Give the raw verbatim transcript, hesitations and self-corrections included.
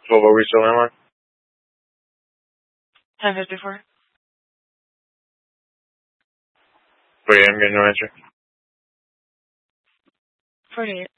What were we still landline? ten fifty-four. But yeah, I'm getting no answer. forty-eight.